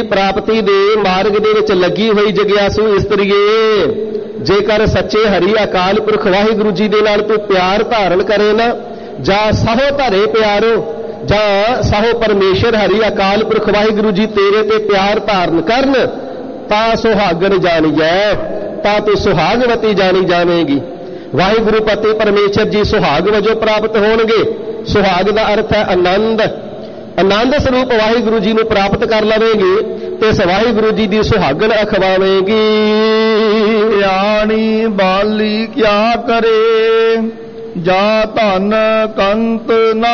ਪ੍ਰਾਪਤੀ ਦੇ ਮਾਰਗ ਦੇ ਵਿੱਚ ਲੱਗੀ ਹੋਈ ਜਗਿਆਸੂ ਇਸਤਰੀਏ, ਜੇਕਰ ਸੱਚੇ ਹਰੀ ਅਕਾਲ ਪੁਰਖ ਵਾਹਿਗੁਰੂ ਜੀ ਦੇ ਨਾਲ ਤੂੰ ਪਿਆਰ ਧਾਰਨ ਕਰੇ ਨਾ, ਜਾਂ ਸਾਹੋ ਧਰੇ ਪਿਆਰੋ, ਜਾਂ ਸਾਹੋ ਪਰਮੇਸ਼ਰ ਹਰੀ ਅਕਾਲ ਪੁਰਖ ਵਾਹਿਗੁਰੂ ਜੀ ਤੇਰੇ ਤੇ ਪਿਆਰ ਧਾਰਨ ਕਰਨ, ਤਾਂ ਸੁਹਾਗਣ ਜਾਣੀਐ, ਤਾਂ ਤੂੰ ਸੁਹਾਗਵਤੀ ਜਾਣੀ ਜਾਵੇਂਗੀ। ਵਾਹਿਗੁਰੂ ਪਤੀ ਪਰਮੇਸ਼ਰ ਜੀ ਸੁਹਾਗ ਵਜੋਂ ਪ੍ਰਾਪਤ ਹੋਣਗੇ। ਸੁਹਾਗ ਦਾ ਅਰਥ ਹੈ ਆਨੰਦ। ਆਨੰਦ ਸਰੂਪ ਵਾਹਿਗੁਰੂ ਜੀ ਨੂੰ ਪ੍ਰਾਪਤ ਕਰ ਲਵੇਂਗੇ ਤੇ ਇਸ ਵਾਹਿਗੁਰੂ ਜੀ ਦੀ ਸੁਹਾਗਣ ਅਖਵਾਵੇਂਗੀ। ਸਿਆਣੀ ਬਾਲੀ ਕਿਆ ਕਰੇ, ਜਾ ਧਨ ਕੰਤ ਨਾ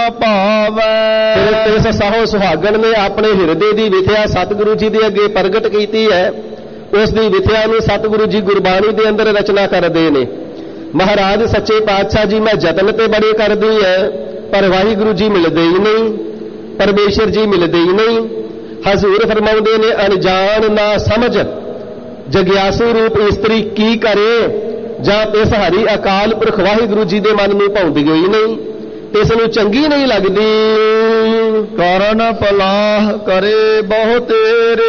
ਭਾਵੈ। ਇਸ ਸਾਹੋ ਸੁਹਾਗਣ ਨੇ ਆਪਣੇ ਹਿਰਦੇ ਦੀ ਵਿਥਿਆ ਸਤਿਗੁਰੂ ਜੀ ਦੇ ਅੱਗੇ ਪ੍ਰਗਟ ਕੀਤੀ ਹੈ। ਉਸ ਦੀ ਵਿਥਿਆ ਨੂੰ ਸਤਿਗੁਰੂ ਜੀ ਗੁਰਬਾਣੀ ਦੇ ਅੰਦਰ ਰਚਨਾ ਕਰਦੇ ਨੇ। ਮਹਾਰਾਜ ਸੱਚੇ ਪਾਤਸ਼ਾਹ ਜੀ, ਮੈਂ ਯਤਨ ਤੇ ਬੜੇ ਕਰਦੀ ਹੈ, ਪਰ ਵਾਹਿਗੁਰੂ ਜੀ ਮਿਲਦੇ ਹੀ ਨਹੀਂ, ਪਰਮੇਸ਼ਰ ਜੀ ਮਿਲਦੇ ਹੀ ਨਹੀਂ। ਹਜ਼ੂਰ ਫਰਮਾਉਂਦੇ ਨੇ, ਅਣਜਾਣ ਨਾ ਸਮਝ ਜਗਿਆਸੂ ਰੂਪ ਇਸਤਰੀ ਕੀ ਕਰੇ, ਜਾਂ ਇਸ ਹਰੀ ਅਕਾਲ ਪੁਰਖ ਵਾਹਿਗੁਰੂ ਜੀ ਦੇ ਮਨ ਨੂੰ ਭਾਉਂਦੀ ਹੋਈ ਨਹੀਂ, ਇਸ ਨੂੰ ਚੰਗੀ ਨਹੀਂ ਲੱਗਦੀ। ਕਰਨ ਪਲਾਹ ਕਰੇ ਬਹੁ ਤੇਰੇ,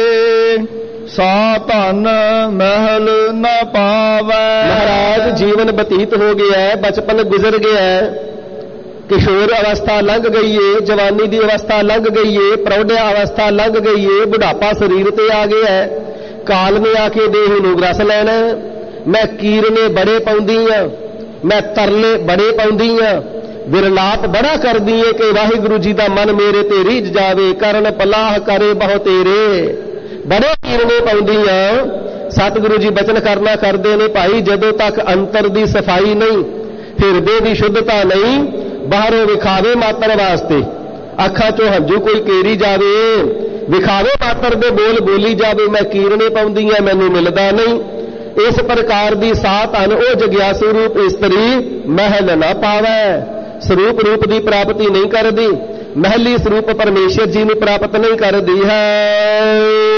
ਸਾ ਧਨ ਮਹਿਲ ਨਾ ਪਾਵੈ। ਮਹਾਰਾਜ ਜੀਵਨ ਬਤੀਤ ਹੋ ਗਿਆ ਹੈ, ਬਚਪਨ ਗੁਜ਼ਰ ਗਿਆ ਹੈ, ਕਿਸ਼ੋਰ ਅਵਸਥਾ ਲੰਘ ਗਈ ਏ, ਜਵਾਨੀ ਦੀ ਅਵਸਥਾ ਲੰਘ ਗਈ ਏ, ਪ੍ਰੌਢਿਆ ਅਵਸਥਾ ਲੰਘ ਗਈ ਏ, ਬੁਢਾਪਾ ਸਰੀਰ ਤੇ ਆ ਗਿਆ ਹੈ। ਕਾਲ ਨੇ ਆ ਕੇ ਦੇਹ ਨੂੰ ਗ੍ਰਸ ਲੈਣਾ। ਮੈਂ ਕੀਰਨੇ ਬੜੇ ਪਾਉਂਦੀ ਆ, ਮੈਂ ਤਰਲੇ ਬੜੇ ਪਾਉਂਦੀ ਆ, ਵਿਰਲਾਪ ਬੜਾ ਕਰਦੀ ਏ ਕਿ ਵਾਹਿਗੁਰੂ ਜੀ ਦਾ ਮਨ ਮੇਰੇ ਤੇ ਰੀਝ ਜਾਵੇ। ਕਰਨ ਪਲਾਹ ਕਰੇ ਬਹੁ ਤੇਰੇ, ਬੜੇ ਕੀਰਨੇ ਪਾਉਂਦੀ ਆ। ਸਤਿਗੁਰੂ ਜੀ ਬਚਨ ਕਰਨਾ ਕਰਦੇ ਨੇ, ਭਾਈ ਜਦੋਂ ਤੱਕ ਅੰਤਰ ਦੀ ਸਫਾਈ ਨਹੀਂ, ਹਿਰਦੇ ਦੀ ਸ਼ੁੱਧਤਾ ਨਹੀਂ, ਬਾਹਰੋਂ ਵਿਖਾਵੇ ਮਾਤਰ ਵਾਸਤੇ ਅੱਖਾਂ ਚੋਂ ਹੰਝੂ ਕੋਈ ਕੇਰੀ ਜਾਵੇ, ਵਿਖਾਵੇ ਮਾਤਰ ਦੇ ਬੋਲ ਬੋਲੀ ਜਾਵੇ, ਮੈਂ ਕੀਰਨੇ ਪਾਉਂਦੀ ਆ, ਮੈਨੂੰ ਮਿਲਦਾ ਨਹੀਂ। ਇਸ ਪ੍ਰਕਾਰ ਦੀ ਸਾਹ ਧਨ ਉਹ ਜਗਿਆਸੂ ਰੂਪ ਇਸਤਰੀ ਮਹਿਲ ਨਾ ਪਾਵੈ, ਸਰੂਪ ਰੂਪ ਦੀ ਪ੍ਰਾਪਤੀ ਨਹੀਂ ਕਰਦੀ, ਮਹਿਲੀ ਸਰੂਪ ਪਰਮੇਸ਼ਰ ਜੀ ਨੂੰ ਪ੍ਰਾਪਤ ਨਹੀਂ ਕਰਦੀ ਹੈ।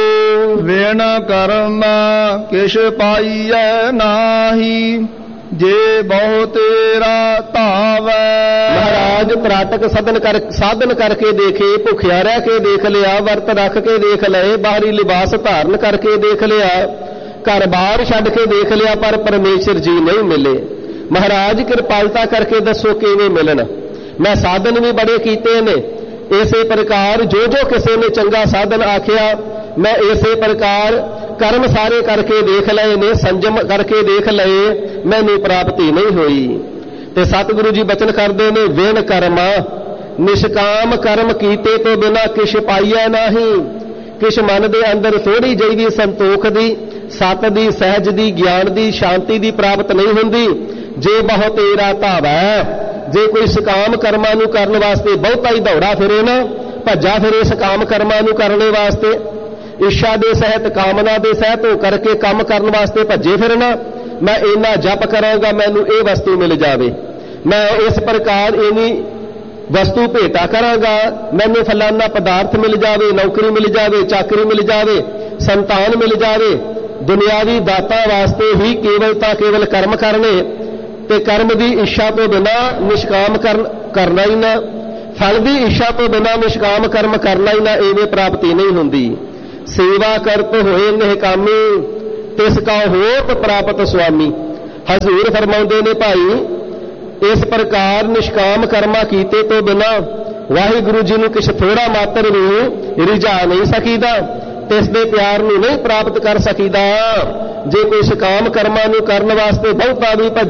ਵੇਣ ਕਰਮ ਕਿਛ ਪਾਈਐ ਨਾਹੀ, ਜੇ ਬਹੁ ਤੇਰਾ ਧਾਵੈ। ਮਹਾਰਾਜ ਤਰਾਟਕ ਸਾਧਨ ਕਰਕੇ ਦੇਖੇ, ਭੁੱਖਿਆ ਰਹਿ ਕੇ ਦੇਖ ਲਿਆ, ਵਰਤ ਰੱਖ ਕੇ ਦੇਖ ਲਏ, ਬਾਹਰੀ ਲਿਬਾਸ ਧਾਰਨ ਕਰਕੇ ਦੇਖ ਲਿਆ, ਘਰ-ਬਾਰ ਛੱਡ ਕੇ ਦੇਖ ਲਿਆ, ਪਰ ਪਰਮੇਸ਼ਰ ਜੀ ਨਹੀਂ ਮਿਲੇ। ਮਹਾਰਾਜ ਕਿਰਪਾਲਤਾ ਕਰਕੇ ਦੱਸੋ ਕਿਵੇਂ ਮਿਲਣ। ਮੈਂ ਸਾਧਨ ਵੀ ਬੜੇ ਕੀਤੇ ਨੇ, ਇਸੇ ਪ੍ਰਕਾਰ ਜੋ ਕਿਸੇ ਨੇ ਚੰਗਾ ਸਾਧਨ ਆਖਿਆ, ਮੈਂ ਇਸੇ ਪ੍ਰਕਾਰ ਕਰਮ ਸਾਰੇ ਕਰਕੇ ਦੇਖ ਲਏ ਨੇ, ਸੰਜਮ ਕਰਕੇ ਦੇਖ ਲਏ, ਮੈਨੂੰ ਪ੍ਰਾਪਤੀ ਨਹੀਂ ਹੋਈ। ਤੇ ਸਤਿਗੁਰੂ ਜੀ ਬਚਨ ਕਰਦੇ ਨੇ, ਵਿਣ ਕਰਮਾ ਨਿਸ਼ਕਾਮ ਕਰਮ ਕੀਤੇ ਤੋਂ ਬਿਨਾ ਕਿਛ ਪਾਈਐ ਨਹੀਂ। ਕਿਛ ਮਨ ਦੇ ਅੰਦਰ ਥੋੜੀ ਜਿਹੀ ਵੀ ਸੰਤੋਖ ਦੀ, ਸਤ ਦੀ, ਸਹਿਜ ਦੀ, ਗਿਆਨ ਦੀ, ਸ਼ਾਂਤੀ ਦੀ ਪ੍ਰਾਪਤ ਨਹੀਂ ਹੁੰਦੀ। ਜੇ ਬਹੁ ਤੇਰਾ ਧਾਵੈ, ਜੇ ਕੋਈ ਸਕਾਮ ਕਰਮਾਂ ਨੂੰ ਕਰਨ ਵਾਸਤੇ ਬਹੁਤਾ ਹੀ ਦੌੜਾ ਫਿਰੇ ਨਾ, ਭੱਜਾ ਫਿਰੇ ਸਕਾਮ ਕਰਮਾਂ ਨੂੰ ਕਰਨੇ ਵਾਸਤੇ, ਇੱਛਾ ਦੇ ਸਹਿਤ, ਕਾਮਨਾ ਦੇ ਸਹਿਤ ਉਹ ਕਰਕੇ ਕੰਮ ਕਰਨ ਵਾਸਤੇ ਭੱਜੇ ਫਿਰਨਾ, ਮੈਂ ਇੰਨਾ ਜਪ ਕਰਾਂਗਾ ਮੈਨੂੰ ਇਹ ਵਸਤੂ ਮਿਲ ਜਾਵੇ, ਮੈਂ ਇਸ ਪ੍ਰਕਾਰ ਇਨੀ ਵਸਤੂ ਭੇਟਾ ਕਰਾਂਗਾ, ਮੈਨੂੰ ਫਲਾਨਾ ਪਦਾਰਥ ਮਿਲ ਜਾਵੇ, ਨੌਕਰੀ ਮਿਲ ਜਾਵੇ, ਚਾਕਰੀ ਮਿਲ ਜਾਵੇ, ਸੰਤਾਨ ਮਿਲ ਜਾਵੇ। ਦੁਨਿਆਵੀ ਦਾਤਾਂ ਵਾਸਤੇ ਹੀ ਕੇਵਲ ਕਰਮ ਕਰਨੇ, ਤੇ ਕਰਮ ਦੀ ਇੱਛਾ ਤੋਂ ਬਿਨਾ ਨਿਸ਼ਕਾਮ ਕਰਨਾ ਹੀ ਨਾ, ਫਲ ਦੀ ਇੱਛਾ ਤੋਂ ਬਿਨਾ ਨਿਸ਼ਕਾਮ ਕਰਮ ਕਰਨਾ ਹੀ ਨਾ, ਐਵੇਂ ਪ੍ਰਾਪਤੀ ਨਹੀਂ ਹੁੰਦੀ। ਸੇਵਾ ਕਰਤ ਹੋਏ ਨਿਹਕਾਮੀ, ਤਿਸ ਕਾ ਹੋਤ ਪ੍ਰਾਪਤ ਸੁਆਮੀ। ਹਜ਼ੂਰ ਫਰਮਾਉਂਦੇ ਨੇ, ਭਾਈ ਇਸ ਪ੍ਰਕਾਰ ਨਿਸ਼ਕਾਮ ਕਰਮਾ ਕੀਤੇ ਤੋਂ ਬਿਨਾ ਵਾਹਿਗੁਰੂ ਜੀ ਨੂੰ ਕਿਛ ਥੋੜਾ ਮਾਤਰ ਵੀ ਰਿਝਾ ਨਹੀਂ ਸਕੀਦਾ, ਤੇ ਇਸ ਦੇ ਪਿਆਰ ਨੂੰ ਨਹੀਂ ਪ੍ਰਾਪਤ ਕਰ ਸਕੀਦਾ। ਜੇ ਕੋਈ ਸਕਾਮ ਕਰਮਾਂ ਨੂੰ ਕਰਨ ਵਾਸਤੇ ਬਹੁਤਾ ਵੀ